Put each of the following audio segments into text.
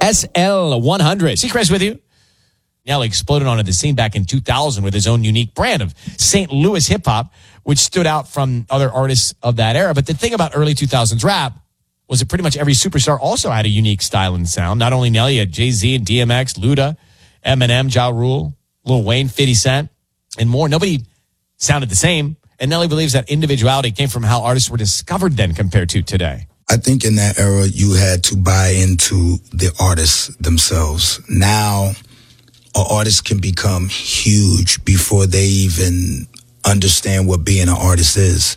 SL100. Seacrest with you. Nelly exploded onto the scene back in 2000 with his own unique brand of St. Louis hip-hop, which stood out from other artists of that era. But the thing about early 2000s rap was that pretty much every superstar also had a unique style and sound. Not only Nelly, you had Jay-Z and DMX, Luda, Eminem, Ja Rule, Lil Wayne, 50 Cent, and more. Nobody sounded the same. And Nelly believes that individuality came from how artists were discovered then compared to today. I think in that era, you had to buy into the artists themselves. Now, an artist can become huge before they even understand what being an artist is.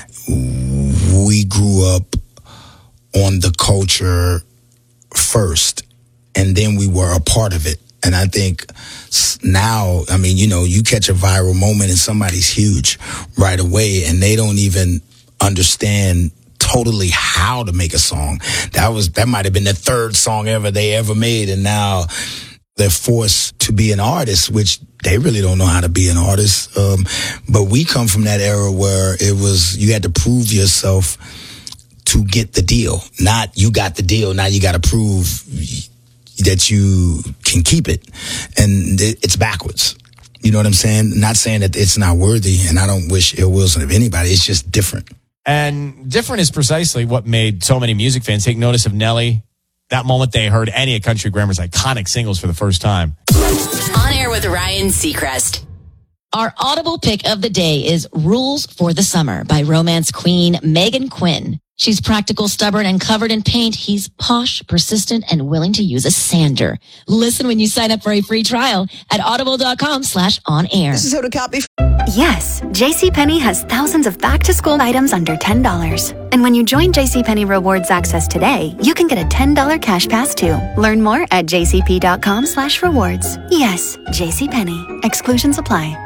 We grew up on the culture first, and then we were a part of it. And I think now, I mean, you know, you catch a viral moment and somebody's huge right away, and they don't even understand totally how to make a song. That might have been the third song they ever made, and now they're forced to be an artist, which they really don't know how to be an artist. But we come from that era where it was, you had to prove yourself to get the deal. Not you got the deal, now you got to prove that you can keep it. And it's backwards. You know what I'm saying? Not saying that it's not worthy, and I don't wish ill wills of anybody. It's just different. And different is precisely what made so many music fans take notice of Nelly that moment they heard any of Country Grammar's iconic singles for the first time. On Air with Ryan Seacrest. Our Audible pick of the day is Rules for the Summer by romance queen Megan Quinn. She's practical, stubborn, and covered in paint. He's posh, persistent, and willing to use a sander. Listen when you sign up for a free trial at audible.com/onair. This is Hoda Kotb. Yes, JCPenney has thousands of back-to-school items under $10. And when you join JCPenney Rewards Access today, you can get a $10 cash pass too. Learn more at jcp.com/rewards. Yes, JCPenney. Exclusions apply.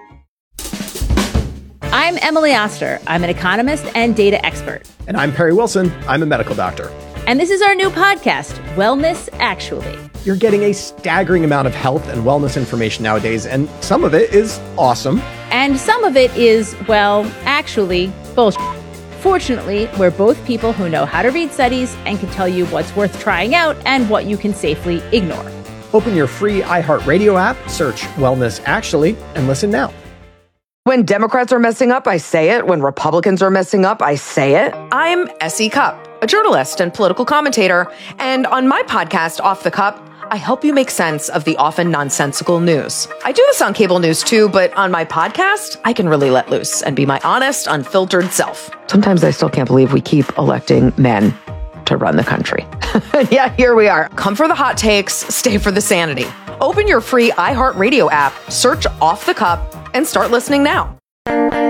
I'm Emily Oster. I'm an economist and data expert. And I'm Perry Wilson. I'm a medical doctor. And this is our new podcast, Wellness Actually. You're getting a staggering amount of health and wellness information nowadays, and some of it is awesome. And some of it is, well, actually, bullshit. Fortunately, we're both people who know how to read studies and can tell you what's worth trying out and what you can safely ignore. Open your free iHeartRadio app, search Wellness Actually, and listen now. When Democrats are messing up, I say it. When Republicans are messing up, I say it. I'm S.E. Cupp, a journalist and political commentator. And on my podcast, Off the Cup, I help you make sense of the often nonsensical news. I do this on cable news too, but on my podcast, I can really let loose and be my honest, unfiltered self. Sometimes I still can't believe we keep electing men to run the country. Yeah, here we are. Come for the hot takes, stay for the sanity. Open your free iHeartRadio app, search Off the Cup, and start listening now.